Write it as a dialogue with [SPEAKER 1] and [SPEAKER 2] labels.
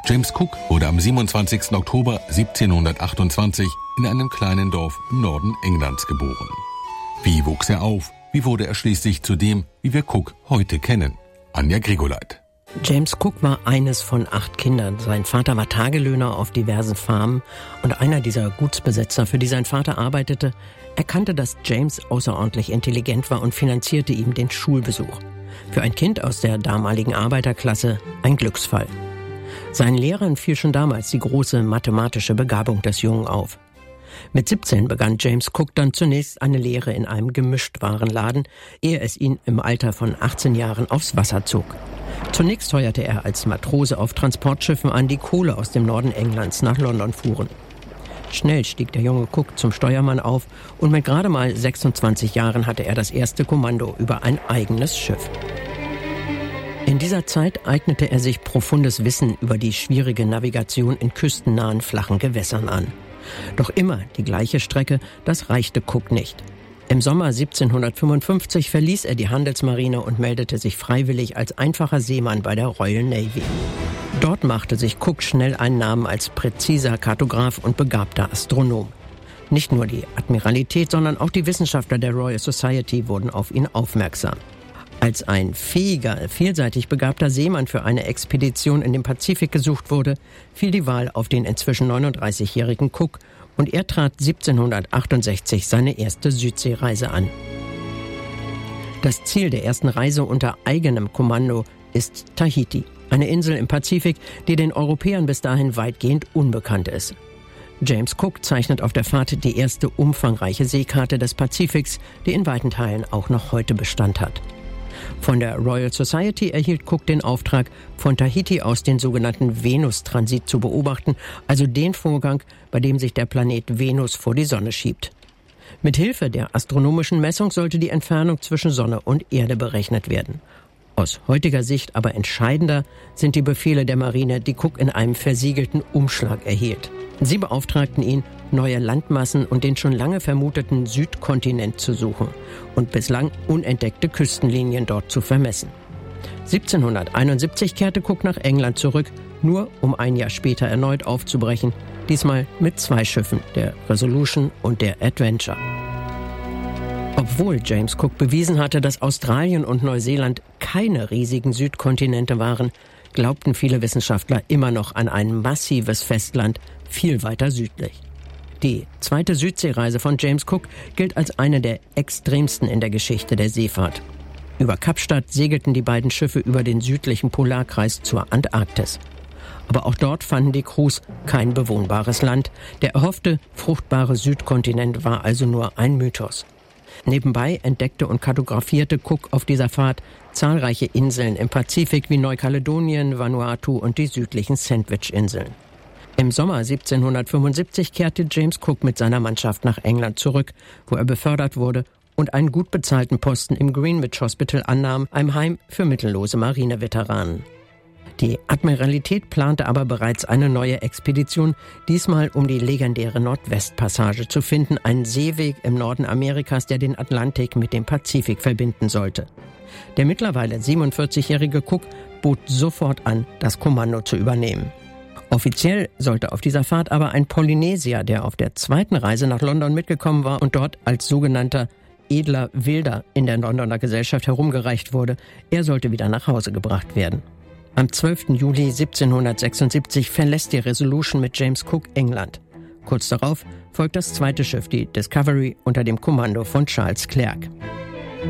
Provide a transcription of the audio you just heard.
[SPEAKER 1] James Cook wurde am 27. Oktober 1728 in einem kleinen Dorf im Norden Englands geboren. Wie wuchs er auf? Wie wurde er schließlich zu dem, wie wir Cook heute kennen? Anja Grigoleit.
[SPEAKER 2] James Cook war eines von 8 Kindern. Sein Vater war Tagelöhner auf diversen Farmen und einer dieser Gutsbesitzer, für die sein Vater arbeitete, erkannte, dass James außerordentlich intelligent war und finanzierte ihm den Schulbesuch. Für ein Kind aus der damaligen Arbeiterklasse ein Glücksfall. Seinen Lehrern fiel schon damals die große mathematische Begabung des Jungen auf. Mit 17 begann James Cook dann zunächst eine Lehre in einem Gemischtwarenladen, ehe es ihn im Alter von 18 Jahren aufs Wasser zog. Zunächst heuerte er als Matrose auf Transportschiffen an, die Kohle aus dem Norden Englands nach London fuhren. Schnell stieg der junge Cook zum Steuermann auf und mit gerade mal 26 Jahren hatte er das erste Kommando über ein eigenes Schiff. In dieser Zeit eignete er sich profundes Wissen über die schwierige Navigation in küstennahen flachen Gewässern an. Doch immer die gleiche Strecke, das reichte Cook nicht. Im Sommer 1755 verließ er die Handelsmarine und meldete sich freiwillig als einfacher Seemann bei der Royal Navy. Dort machte sich Cook schnell einen Namen als präziser Kartograf und begabter Astronom. Nicht nur die Admiralität, sondern auch die Wissenschaftler der Royal Society wurden auf ihn aufmerksam. Als ein fähiger, vielseitig begabter Seemann für eine Expedition in den Pazifik gesucht wurde, fiel die Wahl auf den inzwischen 39-jährigen Cook und er trat 1768 seine erste Südseereise an. Das Ziel der ersten Reise unter eigenem Kommando ist Tahiti, eine Insel im Pazifik, die den Europäern bis dahin weitgehend unbekannt ist. James Cook zeichnet auf der Fahrt die erste umfangreiche Seekarte des Pazifiks, die in weiten Teilen auch noch heute Bestand hat. Von der Royal Society erhielt Cook den Auftrag, von Tahiti aus den sogenannten Venus-Transit zu beobachten, also den Vorgang, bei dem sich der Planet Venus vor die Sonne schiebt. Mit Hilfe der astronomischen Messung sollte die Entfernung zwischen Sonne und Erde berechnet werden. Aus heutiger Sicht aber entscheidender sind die Befehle der Marine, die Cook in einem versiegelten Umschlag erhielt. Sie beauftragten ihn, neue Landmassen und den schon lange vermuteten Südkontinent zu suchen und bislang unentdeckte Küstenlinien dort zu vermessen. 1771 kehrte Cook nach England zurück, nur um ein Jahr später erneut aufzubrechen, diesmal mit 2 Schiffen, der Resolution und der Adventure. Obwohl James Cook bewiesen hatte, dass Australien und Neuseeland keine riesigen Südkontinente waren, glaubten viele Wissenschaftler immer noch an ein massives Festland viel weiter südlich. Die zweite Südseereise von James Cook gilt als eine der extremsten in der Geschichte der Seefahrt. Über Kapstadt segelten die beiden Schiffe über den südlichen Polarkreis zur Antarktis. Aber auch dort fanden die Crews kein bewohnbares Land. Der erhoffte, fruchtbare Südkontinent war also nur ein Mythos. Nebenbei entdeckte und kartografierte Cook auf dieser Fahrt zahlreiche Inseln im Pazifik wie Neukaledonien, Vanuatu und die südlichen Sandwich-Inseln. Im Sommer 1775 kehrte James Cook mit seiner Mannschaft nach England zurück, wo er befördert wurde und einen gut bezahlten Posten im Greenwich Hospital annahm, einem Heim für mittellose Marineveteranen. Die Admiralität plante aber bereits eine neue Expedition, diesmal um die legendäre Nordwestpassage zu finden, einen Seeweg im Norden Amerikas, der den Atlantik mit dem Pazifik verbinden sollte. Der mittlerweile 47-jährige Cook bot sofort an, das Kommando zu übernehmen. Offiziell sollte auf dieser Fahrt aber ein Polynesier, der auf der zweiten Reise nach London mitgekommen war und dort als sogenannter edler Wilder in der Londoner Gesellschaft herumgereicht wurde, er sollte wieder nach Hause gebracht werden. Am 12. Juli 1776 verlässt die Resolution mit James Cook England. Kurz darauf folgt das zweite Schiff, die Discovery, unter dem Kommando von Charles Clerke.